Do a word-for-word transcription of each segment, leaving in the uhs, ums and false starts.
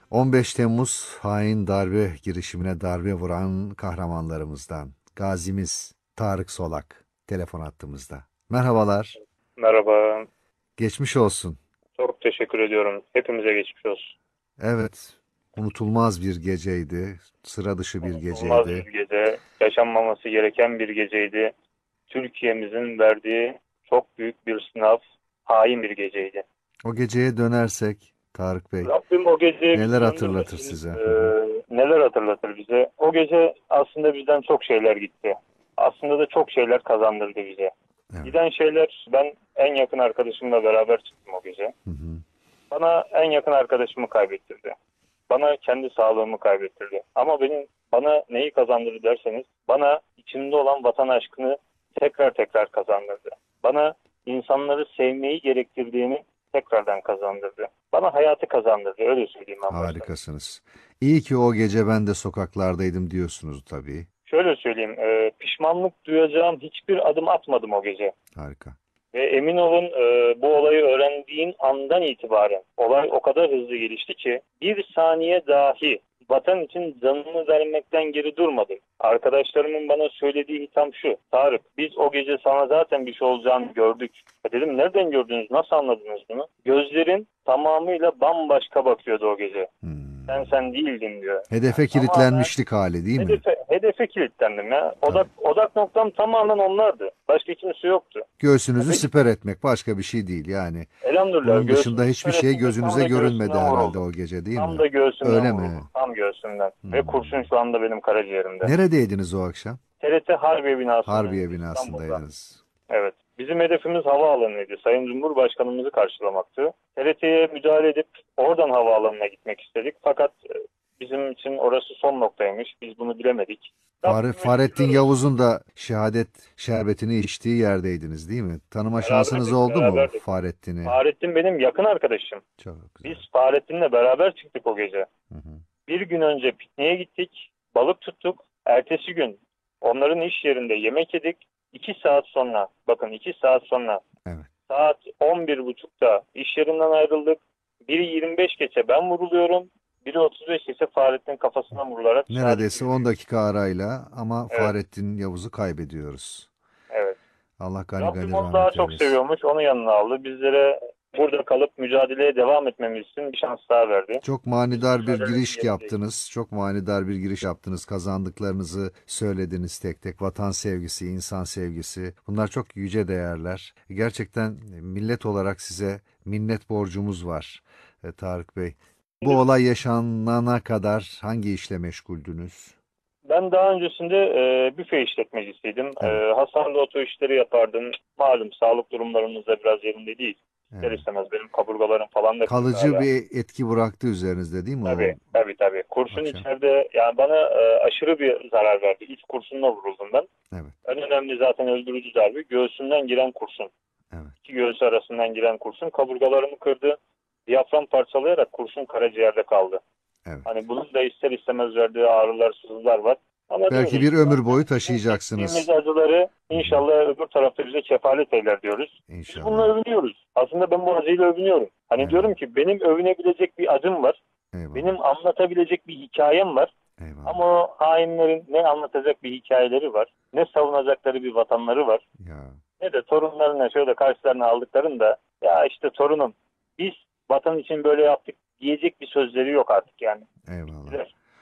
on beş Temmuz hain darbe girişimine darbe vuran kahramanlarımızdan gazimiz Tarık Solak telefon attığımızda. Merhabalar, Merhaba. geçmiş olsun. Çok teşekkür ediyorum. Hepimize geçmiş olsun. Evet, unutulmaz bir geceydi, sıra dışı bir Unutulmaz geceydi. bir gece, yaşanmaması gereken bir geceydi. Türkiye'mizin verdiği çok büyük bir sınav, hain bir geceydi. O geceye dönersek Tarık Bey, Rabbim o geceyi bizi neler hatırlatır döndürmesin. size? Ee, Hı hı. neler hatırlatır bize? O gece aslında bizden çok şeyler gitti. Aslında da çok şeyler kazandırdı bize. Evet. Giden şeyler, ben en yakın arkadaşımla beraber çıktım o gece. Hı hı. Bana en yakın arkadaşımı kaybettirdi. Bana kendi sağlığımı kaybettirdi. Ama benim bana neyi kazandırdı derseniz, bana içimde olan vatan aşkını tekrar tekrar kazandırdı. Bana insanları sevmeyi gerektirdiğini tekrardan kazandırdı. Bana hayatı kazandırdı. Öyle söyleyeyim ben başta. Harikasınız. İyi ki o gece ben de sokaklardaydım diyorsunuz tabii. Şöyle söyleyeyim, e, pişmanlık duyacağım hiçbir adım atmadım o gece. Harika. Ve emin olun e, bu olayı öğrendiğim andan itibaren olay o kadar hızlı gelişti ki bir saniye dahi vatan için canını vermekten geri durmadım. Arkadaşlarımın bana söylediği hitam şu: Tarık, biz o gece sana zaten bir şey olacağını gördük. Ya dedim, nereden gördünüz, nasıl anladınız bunu? Gözlerin tamamıyla bambaşka bakıyordu o gece. Hmm. Sen sen değildin diyor. Yani Hedefe tamamen kilitlenmişlik hali değil mi? hedefe, hedefe kilitlendim ya. Odak, Tabii. odak noktam tamamen onlardı. Başka kimse yoktu. Göğsünüzü Ve siper etmek başka bir şey değil yani. elhamdülillah Bunun dışında göğsümü hiçbir siper şey ettim ve tam gözünüze da görünmedi göğsümden herhalde vuruldum. o gece değil Tam mi? da göğsümden Öyle mi? vuruldum. Tam göğsümden. Ve kurşun Hmm. şu anda benim karaciğerimde. Neredeydiniz o akşam? T R T Harbiye binasının Harbiye önünde, İstanbul'da. binasındaydınız. Evet. Bizim hedefimiz havaalanıydı. Sayın Cumhurbaşkanımızı karşılamaktı. T R T'ye müdahale edip oradan havaalanına gitmek istedik. Fakat e, bizim için orası son noktaymış. Biz bunu bilemedik. Fahre- Rabbime Fahrettin şükürler olsun. Yavuz'un da şehadet şerbetini içtiği yerdeydiniz değil mi? Tanıma şansınız Beraberdik, oldu mu beraberdik. Fahrettin'i? Fahrettin benim yakın arkadaşım. Çok Biz güzel. Fahrettin'le beraber çıktık o gece. Hı hı. Bir gün önce pikniğe gittik, balık tuttuk. Ertesi gün onların iş yerinde yemek yedik. İki saat sonra, bakın iki saat sonra, Evet. saat on bir buçukta iş yerinden ayrıldık. Biri yirmi beş geçe ben vuruluyorum. Biri otuz beş geçe Fahrettin kafasına vurularak şehadete Neredeyse on yürüyor. dakika arayla ama Evet, Fahrettin Yavuz'u kaybediyoruz. evet. Allah gani Rabbim gani onu daha rahmet çok eylesin. seviyormuş, onu yanına aldı. Bizlere burada kalıp mücadeleye devam etmemiz için bir şans daha verdi. Çok Biz manidar bir mücadelenin giriş yerindeyiz. yaptınız. Çok manidar bir giriş yaptınız. Kazandıklarınızı söylediniz tek tek. Vatan sevgisi, insan sevgisi. Bunlar çok yüce değerler. Gerçekten millet olarak size minnet borcumuz var e, Tarık Bey. Bu olay yaşanana kadar hangi işle meşguldünüz? Ben daha öncesinde e, büfe işletmecisiydim. Evet, E, hastanede oto işleri yapardım. Malum sağlık durumlarımız da biraz yerinde değil. İster evet. istemez benim kaburgalarım falan da kırık Kalıcı hala. bir etki bıraktı üzerinizde değil mi Tabii, o tabii, tabii. Kurşun akşam? içeride, yani bana e, aşırı bir zarar verdi. Üç kurşunla vuruldum ben. Evet, En önemli zaten öldürücü darbe göğsümden giren kurşun. evet, İki göğüs arasından giren kurşun kaburgalarımı kırdı. Diyafram parçalayarak kurşun karaciğerde kaldı. evet. Hani bunun da ister istemez verdiği ağrılar, sızılar var. Ama Belki diyoruz, bir ömür boyu Rabbim bizim çektiğimiz taşıyacaksınız. acıları Hı hı. inşallah öbür tarafta bize kefalet eyler diyoruz. Biz bununla İnşallah. övünüyoruz. Aslında ben bu acıyla övünüyorum. Hani Evet. diyorum ki benim övünebilecek bir acım var. Eyvallah. Benim anlatabilecek bir hikayem var. Eyvallah. Ama o hainlerin ne anlatacak bir hikayeleri var, ne savunacakları bir vatanları var, Ya. ne de torunlarına şöyle karşılarına aldıklarında ya işte torunum biz vatan için böyle yaptık diyecek bir sözleri yok artık yani. Eyvallah.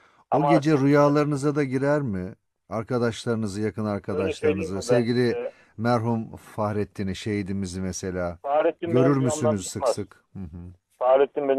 O Ama gece rüyalarınıza da girer mi? Arkadaşlarınızı, yakın öyle söyleyeyim arkadaşlarınızı, mi ben sevgili size, merhum Fahrettin'i, şehidimizi mesela Fahrettin görür benim rüyamdan müsünüz sık çıkmaz. sık? Hı hı. Fahrettin benim